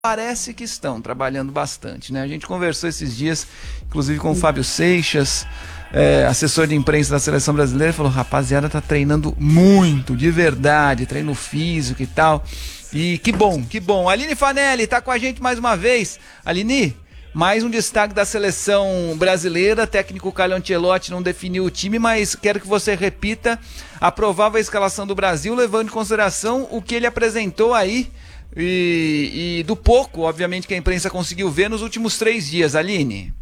parece que estão trabalhando bastante, né? A gente conversou esses dias, inclusive com o Fábio Seixas, assessor de imprensa da Seleção Brasileira, falou, rapaziada, tá treinando muito, de verdade, treino físico e tal. E que bom, que bom. Aline Fanelli tá com a gente mais uma vez. Aline, mais um destaque da Seleção Brasileira, técnico Carlo Ancelotti não definiu o time, mas quero que você repita a provável escalação do Brasil, levando em consideração o que ele apresentou aí, e do pouco, obviamente, que a imprensa conseguiu ver nos últimos 3 dias, Aline.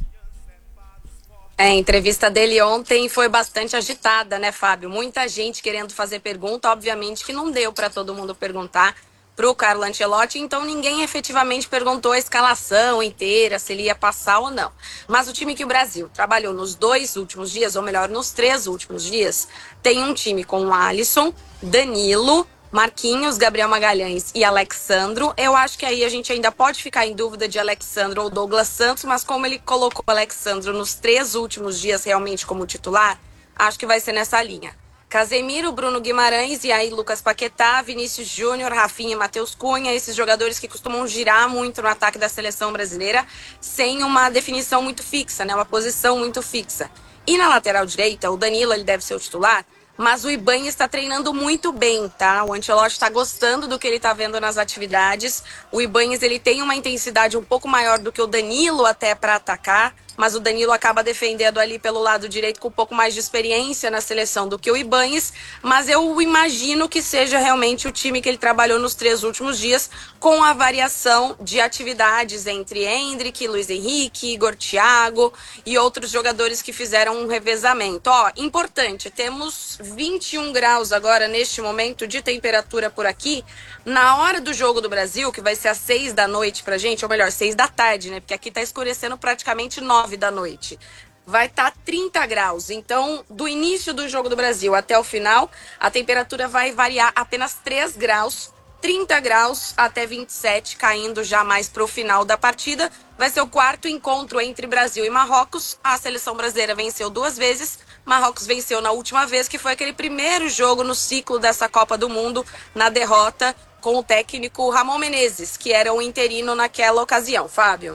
A entrevista dele ontem foi bastante agitada, né, Fábio? Muita gente querendo fazer pergunta, obviamente que não deu para todo mundo perguntar para o Carlo Ancelotti, então ninguém efetivamente perguntou a escalação inteira, se ele ia passar ou não. Mas o time que o Brasil trabalhou nos 2 últimos dias, ou melhor, nos 3 últimos dias, tem um time com Alisson, Danilo, Marquinhos, Gabriel Magalhães e Alexandro. Eu acho que aí a gente ainda pode ficar em dúvida de Alexandro ou Douglas Santos, mas como ele colocou o Alexandro nos 3 últimos dias realmente como titular, acho que vai ser nessa linha. Casemiro, Bruno Guimarães e aí Lucas Paquetá, Vinícius Júnior, Rafinha e Matheus Cunha, esses jogadores que costumam girar muito no ataque da seleção brasileira sem uma definição muito fixa, né? Uma posição muito fixa. E na lateral direita, o Danilo ele deve ser o titular, mas o Ibanez está treinando muito bem, tá? O Ancelotti está gostando do que ele está vendo nas atividades. O Ibanez ele tem uma intensidade um pouco maior do que o Danilo até para atacar, mas o Danilo acaba defendendo ali pelo lado direito com um pouco mais de experiência na seleção do que o Ibanez, mas eu imagino que seja realmente o time que ele trabalhou nos 3 últimos dias, com a variação de atividades entre Endrick, Luiz Henrique, Igor Thiago e outros jogadores que fizeram um revezamento. Ó, importante, temos 21 graus agora neste momento de temperatura por aqui. Na hora do jogo do Brasil, que vai ser às 6 da noite pra gente, ou melhor, 6 da tarde, né? Porque aqui tá escurecendo praticamente 9 da noite. Vai estar 30 graus. Então, do início do jogo do Brasil até o final, a temperatura vai variar apenas 3 graus, 30 graus até 27, caindo já mais pro final da partida. Vai ser o 4º encontro entre Brasil e Marrocos. A seleção brasileira venceu 2 vezes. Marrocos venceu na última vez, que foi aquele primeiro jogo no ciclo dessa Copa do Mundo, na derrota com o técnico Ramon Menezes, que era o interino naquela ocasião. Fábio.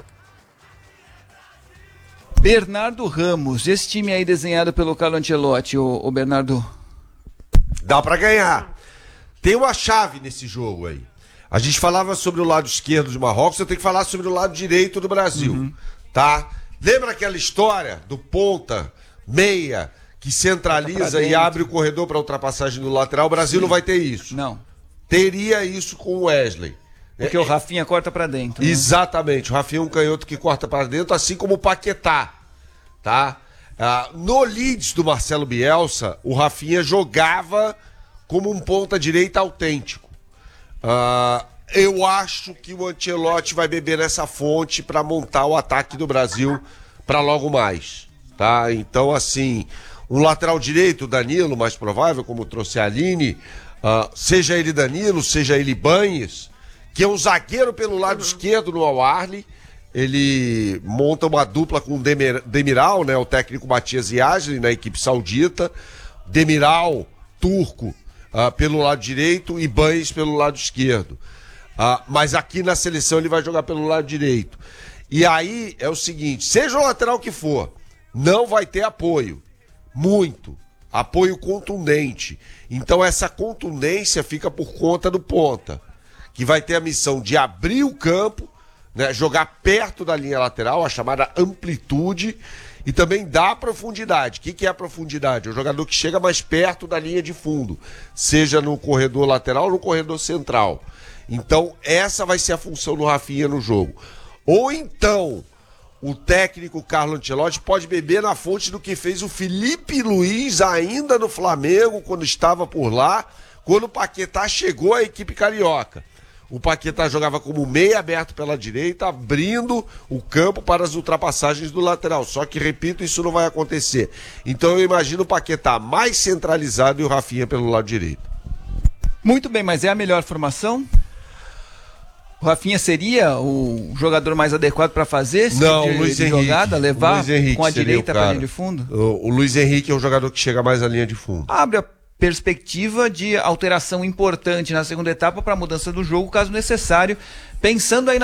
Bernardo Ramos, esse time aí desenhado pelo Carlo Ancelotti, o Bernardo. Dá pra ganhar. Tem uma chave nesse jogo aí. A gente falava sobre o lado esquerdo de Marrocos, eu tenho que falar sobre o lado direito do Brasil, tá? Lembra aquela história do ponta, meia, que centraliza e abre o corredor para ultrapassagem do lateral? O Brasil não vai ter isso. Não. Teria isso com o Wesley. Porque o Rafinha corta pra dentro. Né? Exatamente, o Rafinha é um canhoto que corta para dentro, assim como o Paquetá, tá? No Leeds do Marcelo Bielsa, o Rafinha jogava como um ponta-direita autêntico. Eu acho que o Ancelotti vai beber nessa fonte para montar o ataque do Brasil para logo mais, tá? Então, assim, um lateral direito, o Danilo, mais provável, como trouxe a Aline, seja ele Danilo, seja ele Ibanez, que é um zagueiro pelo lado esquerdo no Al-Ahly. Ele monta uma dupla com o Demiral, né, o técnico Matias Yazli, na equipe saudita. Demiral, turco, pelo lado direito, e Ibanez pelo lado esquerdo. Mas aqui na seleção ele vai jogar pelo lado direito. E aí é o seguinte, seja o lateral que for, não vai ter apoio. Muito. Apoio contundente. Então essa contundência fica por conta do ponta, que vai ter a missão de abrir o campo, né, jogar perto da linha lateral, a chamada amplitude, e também dar profundidade. O que é a profundidade? É o jogador que chega mais perto da linha de fundo, seja no corredor lateral ou no corredor central. Então essa vai ser a função do Rafinha no jogo. Ou então o técnico Carlo Ancelotti pode beber na fonte do que fez o Felipe Luiz ainda no Flamengo, quando estava por lá, quando o Paquetá chegou à equipe carioca. O Paquetá jogava como meia aberto pela direita, abrindo o campo para as ultrapassagens do lateral. Só que, repito, isso não vai acontecer. Então eu imagino o Paquetá mais centralizado e o Rafinha pelo lado direito. Muito bem, mas é a melhor formação? O Rafinha seria o jogador mais adequado para fazer esse não, tipo de, Luiz de Henrique, jogada, levar Luiz Henrique com a direita para a cara. linha de fundo? O Luiz Henrique é o jogador que chega mais à linha de fundo. Abre perspectiva de alteração importante na segunda etapa para a mudança do jogo, caso necessário, pensando aí